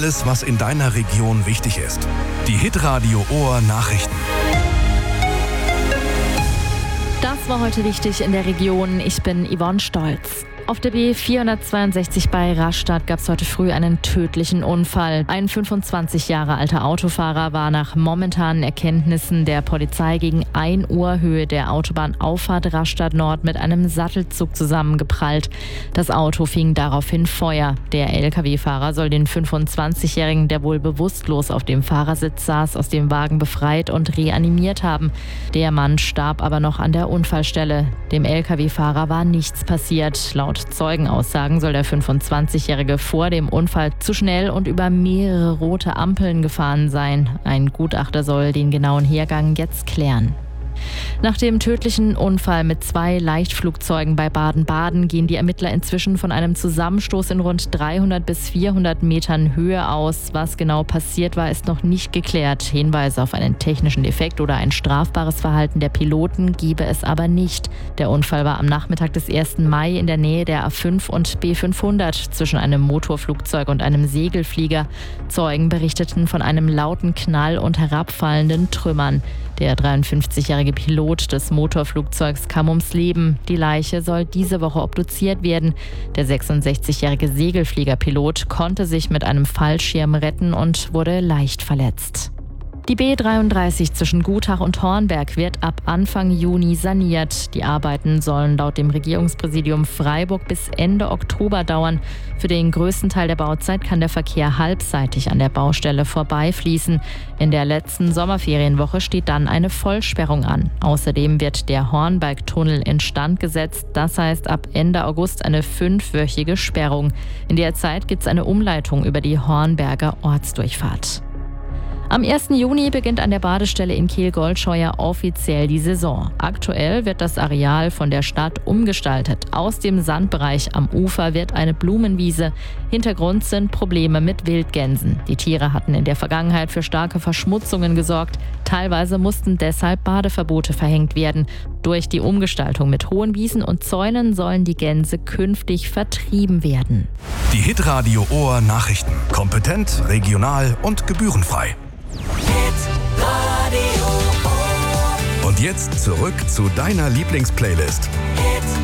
Alles, was in deiner Region wichtig ist. Die Hitradio Ohr Nachrichten. Das war heute wichtig in der Region. Ich bin Yvonne Stolz. Auf der B462 bei Rastatt gab es heute früh einen tödlichen Unfall. Ein 25 Jahre alter Autofahrer war nach momentanen Erkenntnissen der Polizei gegen 1 Uhr Höhe der Autobahnauffahrt Rastatt Nord mit einem Sattelzug zusammengeprallt. Das Auto fing daraufhin Feuer. Der Lkw-Fahrer soll den 25-Jährigen, der wohl bewusstlos auf dem Fahrersitz saß, aus dem Wagen befreit und reanimiert haben. Der Mann starb aber noch an der Unfallstelle. Dem Lkw-Fahrer war nichts passiert. Laut Zeugenaussagen soll der 25-Jährige vor dem Unfall zu schnell und über mehrere rote Ampeln gefahren sein. Ein Gutachter soll den genauen Hergang jetzt klären. Nach dem tödlichen Unfall mit 2 Leichtflugzeugen bei Baden-Baden gehen die Ermittler inzwischen von einem Zusammenstoß in rund 300 bis 400 Metern Höhe aus. Was genau passiert war, ist noch nicht geklärt. Hinweise auf einen technischen Defekt oder ein strafbares Verhalten der Piloten gebe es aber nicht. Der Unfall war am Nachmittag des 1. Mai in der Nähe der A5 und B500 zwischen einem Motorflugzeug und einem Segelflieger. Zeugen berichteten von einem lauten Knall und herabfallenden Trümmern. Der 53-jährige Pilot des Motorflugzeugs kam ums Leben. Die Leiche soll diese Woche obduziert werden. Der 66-jährige Segelfliegerpilot konnte sich mit einem Fallschirm retten und wurde leicht verletzt. Die B33 zwischen Gutach und Hornberg wird ab Anfang Juni saniert. Die Arbeiten sollen laut dem Regierungspräsidium Freiburg bis Ende Oktober dauern. Für den größten Teil der Bauzeit kann der Verkehr halbseitig an der Baustelle vorbeifließen. In der letzten Sommerferienwoche steht dann eine Vollsperrung an. Außerdem wird der Hornbergtunnel instand gesetzt. Das heißt ab Ende August eine 5-wöchige Sperrung. In der Zeit gibt es eine Umleitung über die Hornberger Ortsdurchfahrt. Am 1. Juni beginnt an der Badestelle in Kehl-Goldscheuer offiziell die Saison. Aktuell wird das Areal von der Stadt umgestaltet. Aus dem Sandbereich am Ufer wird eine Blumenwiese. Hintergrund sind Probleme mit Wildgänsen. Die Tiere hatten in der Vergangenheit für starke Verschmutzungen gesorgt. Teilweise mussten deshalb Badeverbote verhängt werden. Durch die Umgestaltung mit hohen Wiesen und Zäunen sollen die Gänse künftig vertrieben werden. Die Hitradio Ohr Nachrichten. Kompetent, regional und gebührenfrei. Und jetzt zurück zu deiner Lieblingsplaylist.